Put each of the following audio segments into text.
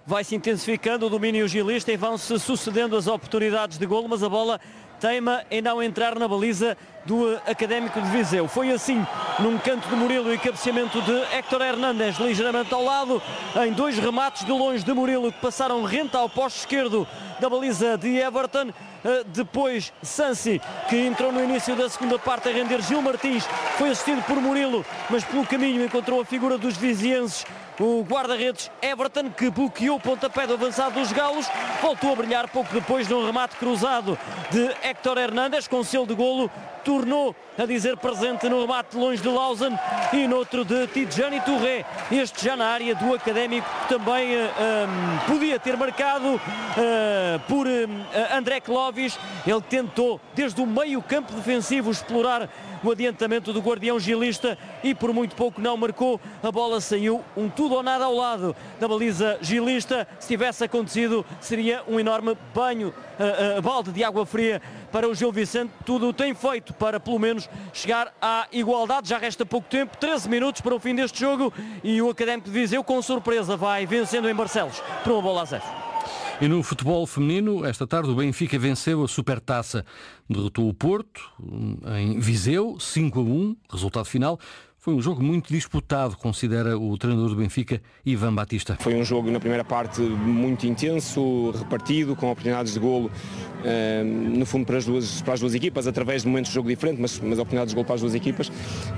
vai-se intensificando o domínio gilista e vão-se sucedendo as oportunidades de golo, mas a bola teima em não entrar na baliza do Académico de Viseu. Foi assim num canto de Murilo e cabeceamento de Héctor Hernández, ligeiramente ao lado, em 2 remates de longe de Murilo que passaram rente ao poste esquerdo da baliza de Everton. Depois Sansi, que entrou no início da segunda parte a render Gil Martins, foi assistido por Murilo, mas pelo caminho encontrou a figura dos vizienses, o guarda-redes Everton, que bloqueou o pontapé do avançado dos galos. Voltou a brilhar pouco depois de um remate cruzado de Héctor Hernández com selo de golo. Tornou a dizer presente no remate de longe de Lausanne e noutro de Tidjani Touré, este já na área do Académico, que também podia ter marcado por André Clovis. Ele tentou desde o meio campo defensivo explorar o adiantamento do guardião gilista e por muito pouco não marcou. A bola saiu um tudo ou nada ao lado da baliza gilista. Se tivesse acontecido, seria um enorme banho, balde de água fria para o Gil Vicente. Tudo tem feito para pelo menos chegar à igualdade. Já resta pouco tempo, 13 minutos para o fim deste jogo, e o Académico de Viseu com surpresa vai vencendo em Barcelos por 1-0. E no futebol feminino, esta tarde o Benfica venceu a Supertaça. Derrotou o Porto em Viseu, 5-1, resultado final. Foi um jogo muito disputado, considera o treinador do Benfica, Ivan Batista. Foi um jogo na primeira parte muito intenso, repartido, com oportunidades de golo, no fundo para as duas equipas, através de momentos de jogo diferentes, mas oportunidades de golo para as duas equipas.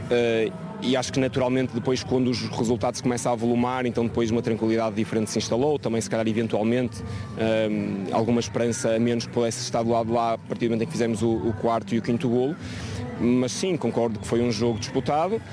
E acho que naturalmente depois, quando os resultados começam a avolumar, então depois uma tranquilidade diferente se instalou, também se calhar eventualmente alguma esperança a menos que pudesse estar do lado de lá a partir do momento em que fizemos o quarto e o quinto golo. Mas sim, concordo que foi um jogo disputado.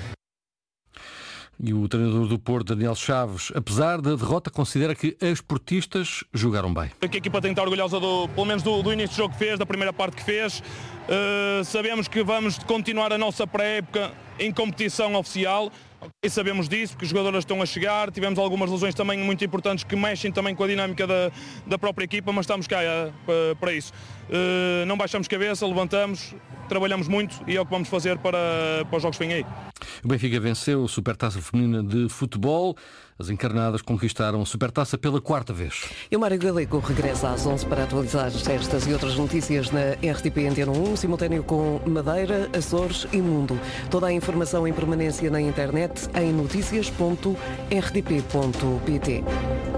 E o treinador do Porto, Daniel Chaves, apesar da derrota, considera que as portistas jogaram bem. A equipa tem que estar orgulhosa pelo menos do início do jogo que fez, da primeira parte que fez. Sabemos que vamos continuar a nossa pré-época em competição oficial. E sabemos disso, porque os jogadores estão a chegar, tivemos algumas lesões também muito importantes que mexem também com a dinâmica da própria equipa, mas estamos cá para isso. Não baixamos cabeça, levantamos, trabalhamos muito e é o que vamos fazer para os jogos que vêm aí. O Benfica venceu a Supertaça Feminina de Futebol. As encarnadas conquistaram a Supertaça pela 4ª vez. E o Mário Galego regressa às 11 para atualizar estas e outras notícias na RTP Antena 1, simultâneo com Madeira, Açores e Mundo. Toda a informação em permanência na internet em noticias.rtp.pt.